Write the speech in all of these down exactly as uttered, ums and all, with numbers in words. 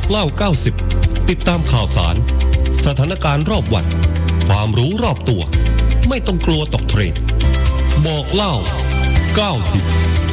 เล่าเก้าสิบติดตามข่าวสารสถานการณ์รอบวันความรู้รอบตัวไม่ต้องกลัวตกเทรนด์บอกเล่าเก้าสิบ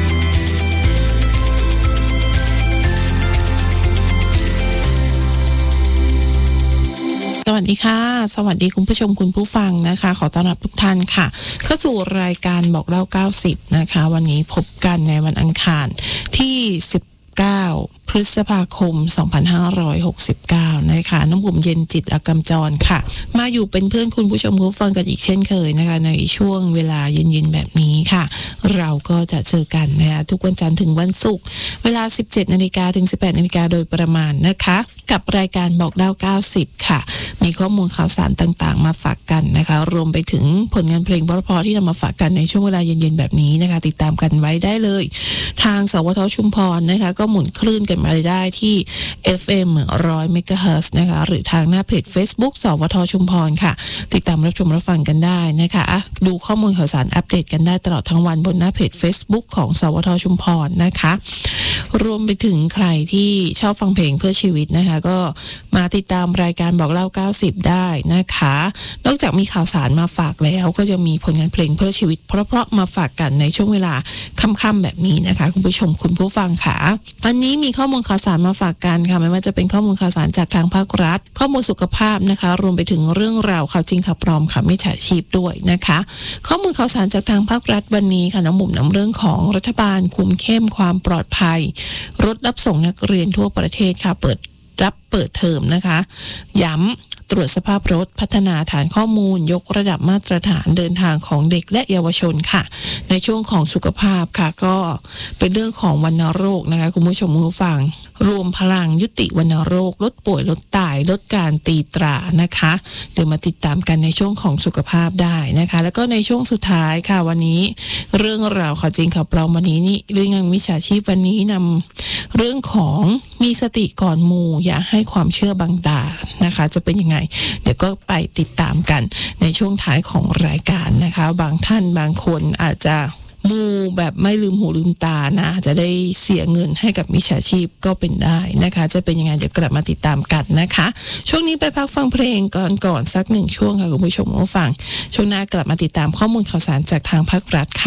สวัสดีค่ะสวัสดีคุณผู้ชมคุณผู้ฟังนะคะขอต้อนรับทุกท่านค่ะเข้าสู่รายการบอกเล่าเก้าสิบนะคะวันนี้พบกันในวันอังคารที่สิบเก้าพฤษภาคมสองพันห้าร้อยหกสิบเก้านะคะน้ำบุ๋มเย็นจิตอากำจรค่ะมาอยู่เป็นเพื่อนคุณผู้ชมผู้ฟังกันอีกเช่นเคยนะคะในช่วงเวลาเย็นๆแบบนี้ค่ะเราก็จะเจอกันนะคะทุกวันจันทร์ถึงวันศุกร์เวลา สิบเจ็ดนาฬิกา ถึง สิบแปดนาฬิกาโดยประมาณนะคะกับรายการบอกเล่าเก้าสิบค่ะมีข้อมูลข่าวสารต่างๆมาฝากกันนะคะรวมไปถึงผลงานเพลงเพราะๆที่นำมาฝากกันในช่วงเวลาเย็นๆแบบนี้นะคะติดตามกันไว้ได้เลยทางสวทชุมพรนะคะก็หมุนคลื่นกันมาได้ที่ เอฟ เอ็ม หนึ่งร้อย เมกะเฮิรตซ์นะคะหรือทางหน้าเพจ Facebook สวทชุมพรค่ะติดตามรับชมรับฟังกันได้นะคะดูข้อมูลข่าวสารอัปเดตกันได้ตลอดทั้งวันบนหน้าเพจ Facebook ของสวทชุมพรนะคะรวมไปถึงใครที่ชอบฟังเพลงเพื่อชีวิตนะคะก็มาติดตามรายการบอกเล่าเก้าสิบได้นะคะนอกจากมีข่าวสารมาฝากแล้วก็จะมีผลงานเพลงเพื่อชีวิตเพราะๆมาฝากกันในช่วงเวลาค่ำๆแบบนี้นะคะคุณผู้ชมคุณผู้ฟังค่ะวันนี้มีข้อมูลข่าวสารมาฝากกันค่ะไม่ว่าจะเป็นข้อมูลข่าวสารจากทางภาครัฐข้อมูลสุขภาพนะคะรวมไปถึงเรื่องราวข่าวจริงข่าวปลอมค่ะมิจฉาชีพด้วยนะคะข้อมูลข่าวสารจากทางภาครัฐวันนี้ค่ะน้องบุ๋มนำเรื่องของรัฐบาลคุมเข้มความปลอดภัยรถรับส่งนักเรียนทั่วประเทศค่ะเปิดรับเปิดเทอมนะคะย้ำตรวจสภาพรถพัฒนาฐานข้อมูลยกระดับมาตรฐานเดินทางของเด็กและเยาวชนค่ะในช่วงของสุขภาพค่ะก็เป็นเรื่องของวัณโรคนะคะคุณผู้ชมผู้ฟังรวมพลังยุติวัณโรคลดป่วยลดตายลดการตีตรานะคะเดี๋ยวมาติดตามกันในช่วงของสุขภาพได้นะคะแล้วก็ในช่วงสุดท้ายค่ะวันนี้เรื่องราวข่าวจริงข่าวปลอมวันนี้นี่เรื่องมิจฉาชีพวันนี้นำเรื่องของมีสติก่อนมูอย่าให้ความเชื่อบังตานะคะจะเป็นยังไงเดี๋ยวก็ไปติดตามกันในช่วงท้ายของรายการนะคะบางท่านบางคนอาจจะมูแบบไม่ลืมหูลืมตานะจะได้เสียเงินให้กับมิจฉาชีพก็เป็นได้นะคะจะเป็นยังไงเดี๋ยวกลับมาติดตามกันนะคะช่วงนี้ไปพักฟังเพลงก่อนก่อนสักหนึ่งช่วงค่ะคุณผู้ชมผู้ฟังช่วงหน้ากลับมาติดตามข้อมูลข่าวสารจากทางภาครัฐค่ะ